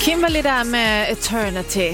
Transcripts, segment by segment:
Kimberly där med Eternity.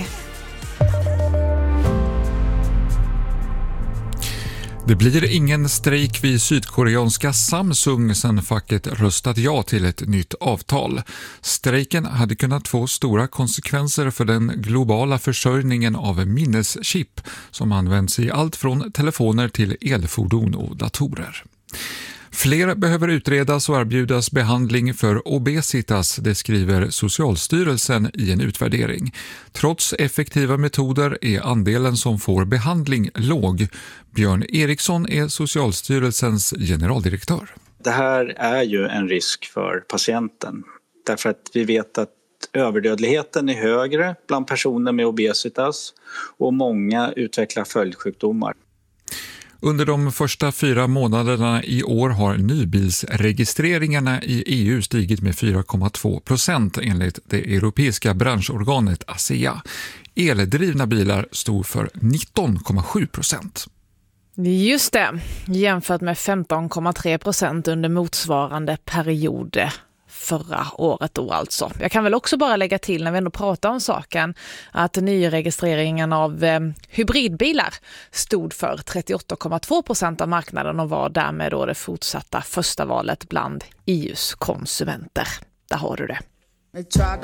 Det blir ingen strejk vid sydkoreanska Samsung sedan facket röstat ja till ett nytt avtal. Strejken hade kunnat få stora konsekvenser för den globala försörjningen av minneschip som används i allt från telefoner till elfordon och datorer. Fler behöver utredas och erbjudas behandling för obesitas, det skriver Socialstyrelsen i en utvärdering. Trots effektiva metoder är andelen som får behandling låg. Björn Eriksson är Socialstyrelsens generaldirektör. Det här är ju en risk för patienten. Därför att vi vet att överdödligheten är högre bland personer med obesitas och många utvecklar följdsjukdomar. Under de första 4 månaderna i år har nybilsregistreringarna i EU stigit med 4,2% enligt det europeiska branschorganet ASEA. Eldrivna bilar stod för 19,7%. Just det, jämfört med 15,3% under motsvarande period förra året då alltså. Jag kan väl också bara lägga till när vi ändå pratar om saken att nyregistreringen av hybridbilar stod för 38,2% av marknaden och var därmed då det fortsatta första valet bland EUs konsumenter. Där har du det.